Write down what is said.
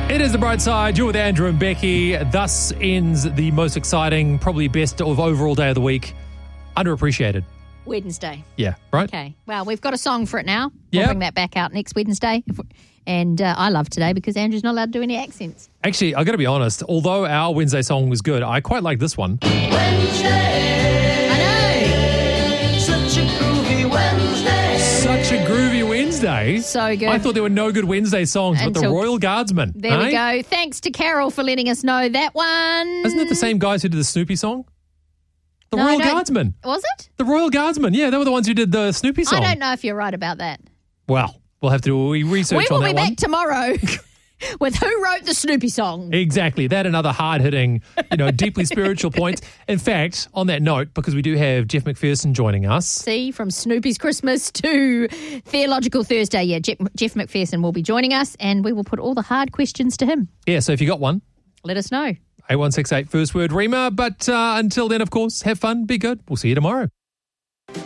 It is The Bright Side. You're with Andrew and Becky. Thus ends the most exciting, probably best of overall day of the week. Underappreciated. Wednesday. Yeah, right? Okay. Well, we've got a song for it now. We'll Yeah. bring that back out next Wednesday. And I love today because Andrew's not allowed to do any accents. Actually, I got to be honest. Although our Wednesday song was good, I quite like this one. I know. Such a groovy Wednesday. Such a groovy Wednesday. So good. I thought there were no good Wednesday songs, but the Until- Royal Guardsmen. There we eh? go. Thanks to Carol for letting us know that one. Isn't it the same guys who did the Snoopy song? The No, I Royal don't- Guardsmen. Was it? The Royal Guardsmen. Yeah, they were the ones who did the Snoopy song. I don't know if you're right about that. Well, we'll have to do research We on will that be one. back tomorrow with who wrote the Snoopy song. Exactly. That and other hard-hitting, deeply spiritual points. In fact, on that note, because we do have Jeff McPherson joining us. See, from Snoopy's Christmas to Theological Thursday. Yeah, Jeff McPherson will be joining us and we will put all the hard questions to him. Yeah, so if you got one, Let us know. 8168 first word Rima. But until then, of course, have fun, be good. We'll see you tomorrow.